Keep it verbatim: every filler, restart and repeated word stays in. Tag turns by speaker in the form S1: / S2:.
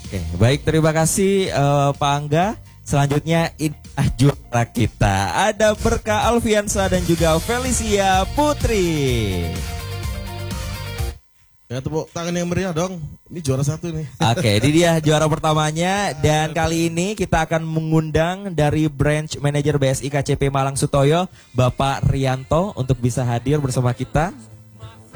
S1: Oke, baik, terima kasih uh, Pak Angga. Selanjutnya inilah juara kita. Ada Berkah Alfiansa dan juga Felicia Putri.
S2: Ya, tepuk tangan yang meriah dong. Ini juara satu nih.
S1: Oke, ini dia juara pertamanya. Dan kali ini kita akan mengundang dari Branch Manager B S I K C P Malang Sutoyo, Bapak Rianto, untuk bisa hadir bersama kita.